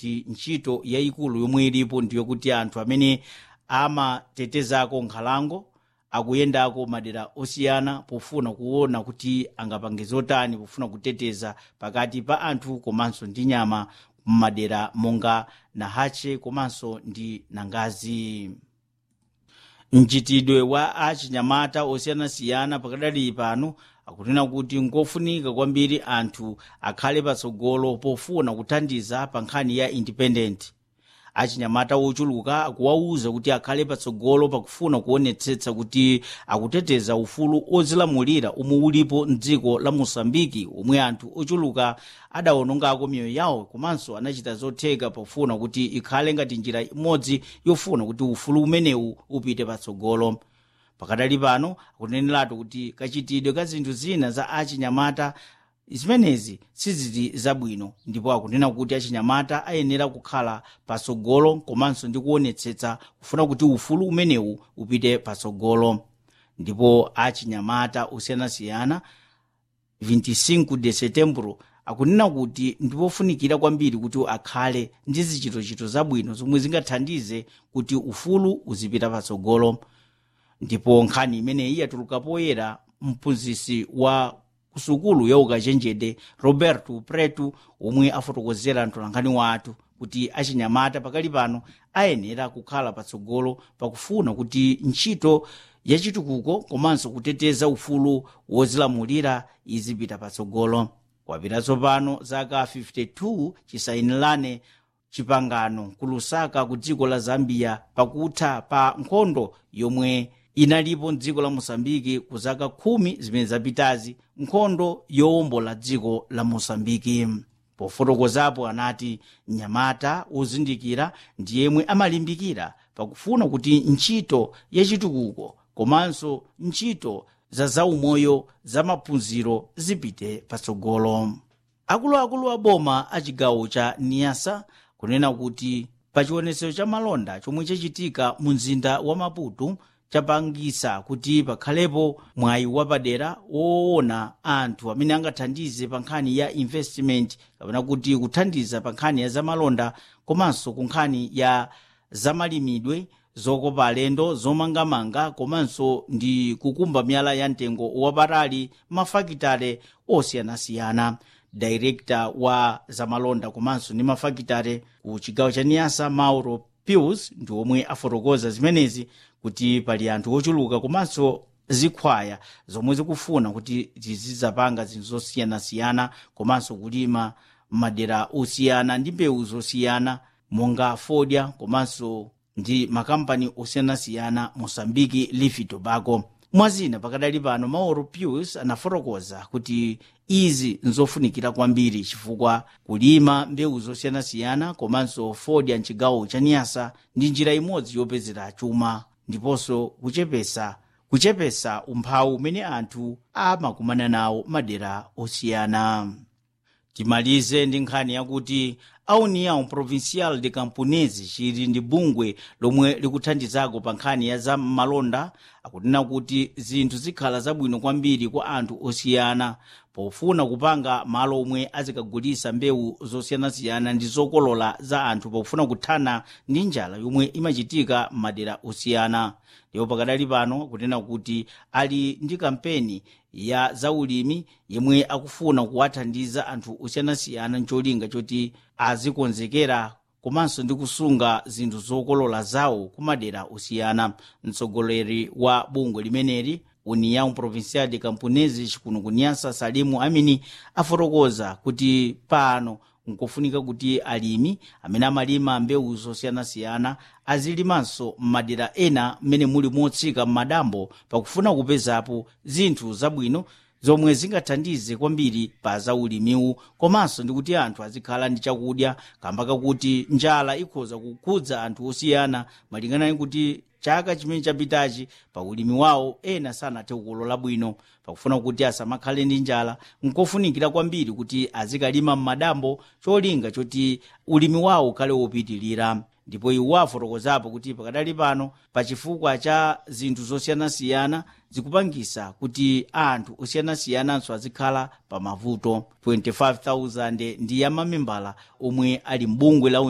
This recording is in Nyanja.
kuti ntchito yayikulu yomwe ilipo ndiyo kuti anthu amene amatetezako nkhalango akuyendako madera osiyana pofuna kuona kuti angapange zotani pofuna kuteteza pakati pa anthu komanso ndi nyama m'madera monga Nahache komanso ndi Nangazi. Mchitidwe wa achinyamata osiyanasiyana pakadali pano akunena kuti ngofunika kwambiri anthu akhale patsogolo pofuna kuthandiza pa nkhani ya independent. Achinyamata ochuluka akuwauza kuti akhale patsogolo pakufuna kuonetsetsa kuti akuteteza ufulu ozilamulira omwe ulipo m'dziko la Mosambiki omwe anthu ochuluka adawonongako miyoyo yawo komanso anachita zotheka pofuna kuti ikhale ngati njira imodzi yofuna kuti ufulu umenewu upite patsogolo. Pakadali pano akuneneratu kuti kachitidwe ka zinthu zina za achinyamata zimenezi sizili zabwino, ndipo akunena kuti achinyamata ayenera kukhala patsogolo komanso ndi kuonetsetsa kufuna kuti ufulu umenewu upite patsogolo. Ndipo achinyamata osiyanasiyana 25 de setembro akunena kuti ndipofunikira kwambiri kuti akhale ndi zichitochito zabwino zomwe zingathandize kuti ufulu uzipita patsogolo. Ndipo nkhani imeneyi yatuluka poyera mphunzitsi wa kusukulu ya ukachenjede Roberto Preto omwe afotokozera mtolankhani wathu kuti achinyamata pakali pano ayenera kukhala patsogolo pakufuna kuti ntchito yachitukuko komanso kuteteza ufulu wozilamulira izipita patsogolo. Kwapita tsopano zaka 52 chisainirane chipangano ku Lusaka ku dziko la Zambia pakutha pa nkhondo yomwe inalipo m'dziko la Mosambiki ku zaka 10 zimene zapitazi, nkhondo yowombola dziko la Mosambiki. Pofotokozapo anati mnyamata wozindikira ndi yemwe amalimbikira pakufuna kuti ntchito yachitukuko komanso ntchito za zaumoyo za maphunziro zipite patsogolo. Akuluakulu a boma a chigawo cha Niassa kunena kuti pa chionetsero cha malonda chomwe chachitika mu mzinda wa Maputo chapangisa kuti pakhalepo mwayi wapadera woona anthu amene angathandize pa nkhani ya investment kapena kuti kuthandiza pa nkhani ya zamalonda komanso ku nkhani ya zamalimidwe, zokopa alendo, zomangamanga komanso ndi kukumba miyala ya mtengo wapatali mafakitale osiyanasiyana. Director wa zamalonda komanso ndi mafakitale ku chigawo cha Niassa Mauro Pius ndi omwe afotokoza zimenezi kuti pali anthu ochuluka komanso zikhwaya zomwe zikufuna kuti zizapanga zinthu zosiyanasiyana komanso kulima madera osiyana ndi mbewu zosiyana monga fodya komanso ndi makampani osiyanasiyana Mozambique Leaf Tobacco. Mwazina pakadali pano Mauro Pius anafotokoza kuti izi nzofunikira kwambiri chifukwa kulima mbewu zosiyanasiyana komanso fodya mchigawo cha Niassa ndi njira imodzi yopezera chuma ndiponso kuchepesa umphawi umene anthu amakumana nawo madera osiyana. Timalize ndi nkhani yakuti a União Provincial de Camponese chili ndi bungwe lomwe likuthandizako pa nkhani ya za malonda akunena kuti zinthu zikhala zabwino kwambiri kwa anthu osiyana pofuna kupanga malo omwe azikagulisa mbewu zosiyanasiyana ndi zokolola za anthu pofuna kuthana ndi njala yomwe imachitika m'madera osiyana. Ndipo pakadali pano kunena kuti ali ndi kampeni ya zaulimi yemwe akufuna kuwathandiza anthu osiyanasiyana ncholinga choti azikonzekera komanso ndi kusunga zinthu zokolola zawo kumadera osiyana. Mtsogoleri wa bungwe limeneli União Provincial de Camponese chikuno ku Niassa Salimu Amini afotokoza kuti pano nkofunika kuti alimi amene amalima mbewu zosiyanasiyana azilimanso m'madera ena mmene muli motsika m'madambo pakufuna kupezapo zinthu zabwino zomwe zingathandize kwambiri pa zaulimiwu komanso ndi kuti anthu azikhala ndi chakudya kamba kakuti njala ikhoza kukhudza anthu osiyana malingana ndi kuti chaka chimene chapitachi pa ulimi wawo ena sanathe kukolola bwino. Pakufuna kuti asamakhale ndi njala nkofunikira kwambiri kuti azikalima m'madambo cholinga choti ulimi wawo ukhale wopitilira. Ndipo iwo afotokozapo kuti pakadali pano pachifukwa cha zinthu zosiyanasiyana zikupangisa kuti anthu osiyanasiyananso azikhala pa mavuto. 25,000 ndi ya mamembala omwe ali mbungwe la